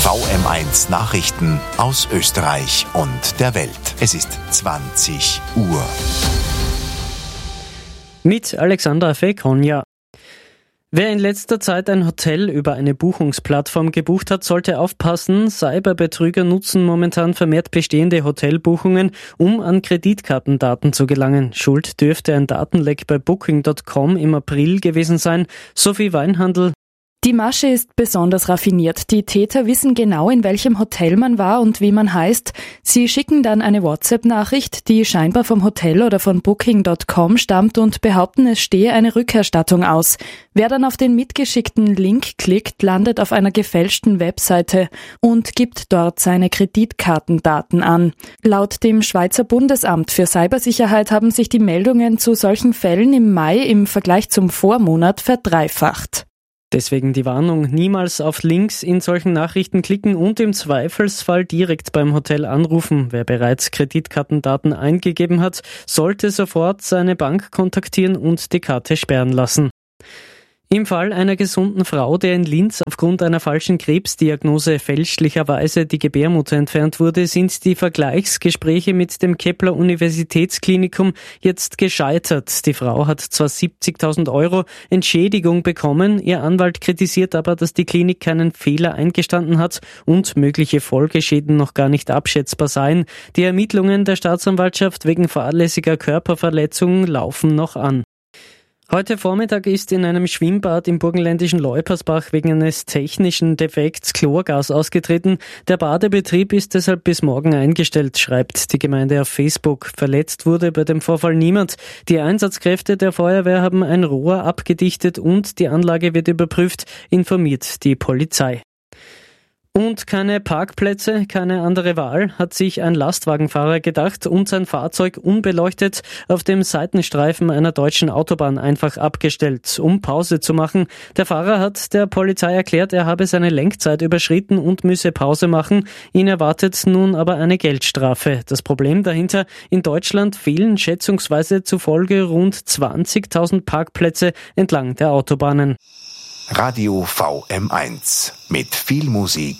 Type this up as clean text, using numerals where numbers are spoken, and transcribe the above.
VM1 Nachrichten aus Österreich und der Welt. Es ist 20 Uhr. Mit Alexandra Fekonja. Wer in letzter Zeit ein Hotel über eine Buchungsplattform gebucht hat, sollte aufpassen. Cyberbetrüger nutzen momentan vermehrt bestehende Hotelbuchungen, um an Kreditkartendaten zu gelangen. Schuld dürfte ein Datenleck bei Booking.com im April gewesen sein. Sophie Weinhandl. Die Masche ist besonders raffiniert. Die Täter wissen genau, in welchem Hotel man war und wie man heißt. Sie schicken dann eine WhatsApp-Nachricht, die scheinbar vom Hotel oder von Booking.com stammt und behaupten, es stehe eine Rückerstattung aus. Wer dann auf den mitgeschickten Link klickt, landet auf einer gefälschten Webseite und gibt dort seine Kreditkartendaten an. Laut dem Schweizer Bundesamt für Cybersicherheit haben sich die Meldungen zu solchen Fällen im Mai im Vergleich zum Vormonat verdreifacht. Deswegen die Warnung, niemals auf Links in solchen Nachrichten klicken und im Zweifelsfall direkt beim Hotel anrufen. Wer bereits Kreditkartendaten eingegeben hat, sollte sofort seine Bank kontaktieren und die Karte sperren lassen. Im Fall einer gesunden Frau, der in Linz aufgrund einer falschen Krebsdiagnose fälschlicherweise die Gebärmutter entfernt wurde, sind die Vergleichsgespräche mit dem Kepler Universitätsklinikum jetzt gescheitert. Die Frau hat zwar 70.000 Euro Entschädigung bekommen, ihr Anwalt kritisiert aber, dass die Klinik keinen Fehler eingestanden hat und mögliche Folgeschäden noch gar nicht abschätzbar seien. Die Ermittlungen der Staatsanwaltschaft wegen fahrlässiger Körperverletzung laufen noch an. Heute Vormittag ist in einem Schwimmbad im burgenländischen Leupersbach wegen eines technischen Defekts Chlorgas ausgetreten. Der Badebetrieb ist deshalb bis morgen eingestellt, schreibt die Gemeinde auf Facebook. Verletzt wurde bei dem Vorfall niemand. Die Einsatzkräfte der Feuerwehr haben ein Rohr abgedichtet und die Anlage wird überprüft, informiert die Polizei. Und keine Parkplätze, keine andere Wahl, hat sich ein Lastwagenfahrer gedacht und sein Fahrzeug unbeleuchtet auf dem Seitenstreifen einer deutschen Autobahn einfach abgestellt, um Pause zu machen. Der Fahrer hat der Polizei erklärt, er habe seine Lenkzeit überschritten und müsse Pause machen. Ihn erwartet nun aber eine Geldstrafe. Das Problem dahinter, in Deutschland fehlen schätzungsweise zufolge rund 20.000 Parkplätze entlang der Autobahnen. Radio VM1 mit viel Musik